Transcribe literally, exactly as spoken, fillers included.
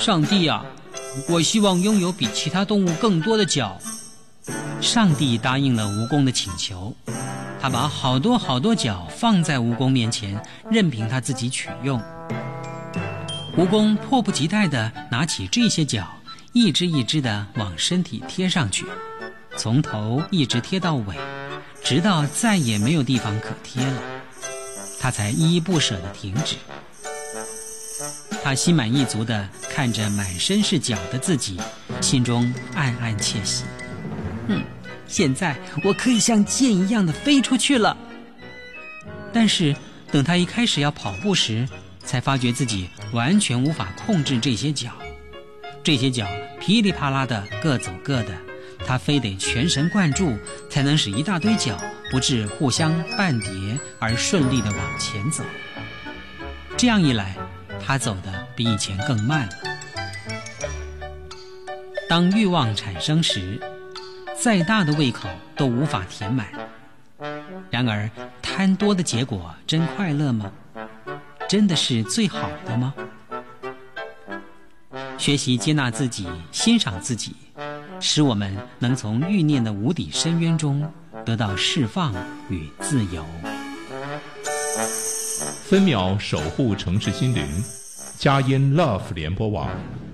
上帝啊，我希望拥有比其他动物更多的脚。上帝答应了蜈蚣的请求，他把好多好多脚放在蜈蚣面前，任凭他自己取用。蜈蚣迫不及待地拿起这些脚，一只一只地往身体贴上去，从头一直贴到尾，直到再也没有地方可贴了，他才依依不舍地停止。他心满意足地看着满身是脚的自己，心中暗暗窃喜。嗯，现在我可以像箭一样的飞出去了。但是等他一开始要跑步时，才发觉自己完全无法控制这些脚。这些脚噼里啪啦的各走各的，他非得全神贯注，才能使一大堆脚不致互相绊叠而顺利地往前走。这样一来，他走得比以前更慢了。当欲望产生时，再大的胃口都无法填满。然而，贪多的结果真快乐吗？真的是最好的吗？学习接纳自己，欣赏自己，使我们能从欲念的无底深渊中得到释放与自由。 分秒守护城市心灵，佳音 Love 联播网。